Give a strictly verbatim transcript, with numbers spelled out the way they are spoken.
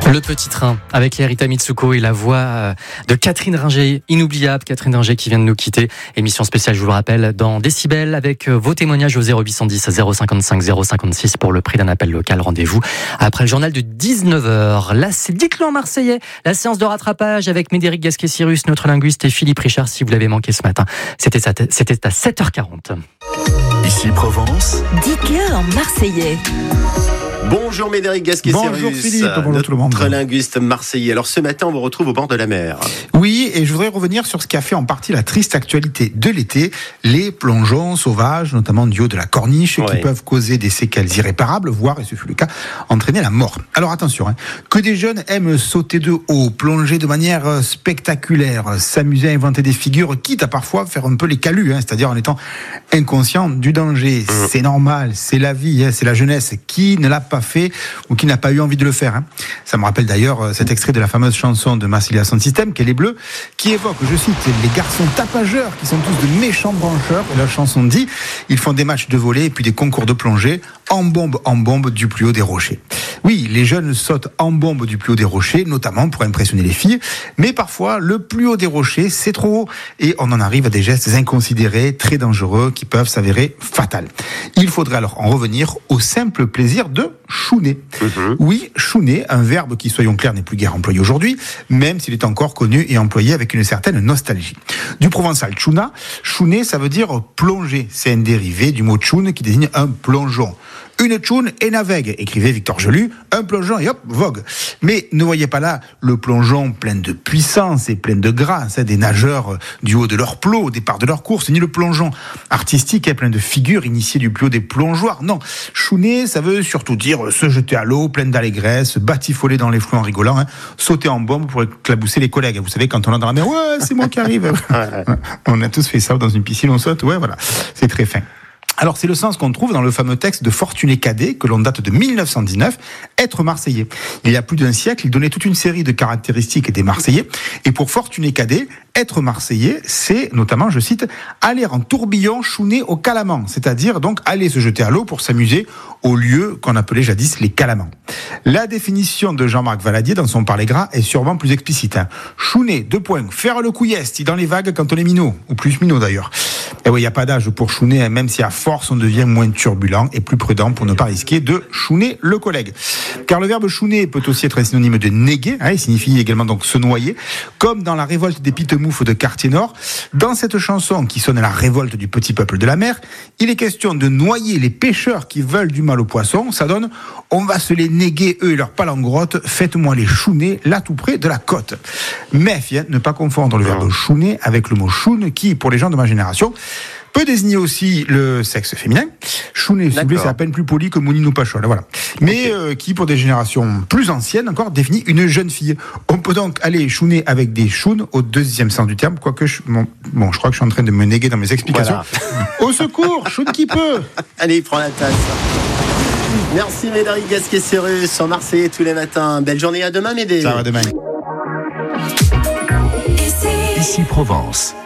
Le petit train avec Rita Mitsuko et la voix de Catherine Ringer, inoubliable Catherine Ringer qui vient de nous quitter. Émission spéciale, je vous le rappelle, dans Décibel avec vos témoignages au zéro huit cent dix zéro cinquante-cinq zéro cinquante-six pour le prix d'un appel local. Rendez-vous après le journal de dix-neuf heures. Là, c'est Dites-le en marseillais, la séance de rattrapage avec Médéric Gasquet-Cyrus, notre linguiste, et Philippe Richard. Si vous l'avez manqué ce matin, c'était à sept heures quarante. Ici Provence. Dites-le en marseillais. Bonjour Médéric Gasquet-Cyrus. Bonjour Philippe, bonjour tout le monde. Notre linguiste marseillais. Alors ce matin, on vous retrouve au bord de la mer. Oui, et je voudrais revenir sur ce qui a fait en partie la triste actualité de l'été, les plongeons sauvages, notamment du haut de la Corniche, Ouais. qui peuvent causer des séquelles irréparables, voire, et ce fut le cas, entraîner la mort. Alors attention, hein, que des jeunes aiment sauter de haut, plonger de manière spectaculaire, s'amuser à inventer des figures, quitte à parfois faire un peu les calus, hein, c'est-à-dire en étant inconscient du danger. Mmh. C'est normal, c'est la vie, hein, c'est la jeunesse. Qui ne l'a pas fait ou qui n'a pas eu envie de le faire, hein. Ça me rappelle d'ailleurs cet extrait de la fameuse chanson de Massilia Sound System, qu'elle est bleue, qui évoque, je cite, les garçons tapageurs qui sont tous de méchants brancheurs. Et la chanson dit, ils font des matchs de volley et puis des concours de plongée en bombe en bombe du plus haut des rochers. Oui, les jeunes sautent en bombe du plus haut des rochers, notamment pour impressionner les filles, mais parfois le plus haut des rochers c'est trop haut et on en arrive à des gestes inconsidérés, très dangereux, qui peuvent s'avérer fatals. Il faudrait alors en revenir au simple plaisir de chouner. Mmh. Oui, chouner, un verbe qui, soyons clairs, n'est plus guère employé aujourd'hui, même s'il est encore connu et employé avec une certaine nostalgie. Du provençal chouna, chouner, ça veut dire plonger. C'est un dérivé du mot choun qui désigne un plongeon. Une tchoune et navegue, écrivait Victor Gelu, un plongeon et hop, vogue. Mais ne voyez pas là le plongeon plein de puissance et plein de grâce, hein, des nageurs du haut de leur plot, au départ de leur course, ni le plongeon artistique, hein, plein de figures initiées du plus haut des plongeoires. Non, chouner, ça veut surtout dire se jeter à l'eau, pleine d'allégresse, batifoler dans les flous en rigolant, hein, sauter en bombe pour éclabousser les collègues. Vous savez, quand on est dans la mer, ouais, c'est moi qui arrive. On a tous fait ça dans une piscine, on saute, ouais, voilà, c'est très fin. Alors c'est le sens qu'on trouve dans le fameux texte de Fortuné Cadet, que l'on date de mille neuf cent dix-neuf, Être Marseillais. Il y a plus d'un siècle, il donnait toute une série de caractéristiques des Marseillais. Et pour Fortuné Cadet, être Marseillais, c'est notamment, je cite, aller en tourbillon chouner au Calamans, c'est-à-dire donc aller se jeter à l'eau pour s'amuser au lieu qu'on appelait jadis les Calamans. La définition de Jean-Marc Valadier dans son Parler gras est sûrement plus explicite. Hein. Chouner, deux points, faire le couillesti dans les vagues quand on est minot, ou plus minot d'ailleurs. Et oui, il n'y a pas d'âge pour chouner, même si à force on devient moins turbulent et plus prudent pour ne pas risquer de chouner le collègue. Car le verbe chouner peut aussi être un synonyme de néguer, hein, il signifie également donc se noyer, comme dans la révolte des Pitemoufs de Quartier-Nord. Dans cette chanson qui sonne à la révolte du petit peuple de la mer, il est question de noyer les pêcheurs qui veulent du mal aux poissons. Ça donne, on va se les néguer eux et leur palangrotte, faites-moi les chouner là tout près de la côte. Méfie, hein, ne pas confondre le verbe chouner avec le mot choune qui, pour les gens de ma génération, peut désigner aussi le sexe féminin. Chouner, s'il vous plaît, c'est à peine plus poli que Mounine ou Pachol, voilà. Mais okay. euh, qui, pour des générations plus anciennes encore, définit une jeune fille. On peut donc aller chouner avec des chounes au deuxième sens du terme, quoique, je, bon, bon, je crois que je suis en train de me néguer dans mes explications. Voilà. Au secours, choune qui peut. Allez, prends la tasse. Merci Médéric Gasquet-Cyrus, en Marseillais tous les matins. Belle journée, à demain, Médé. Ça va demain. Ici Provence.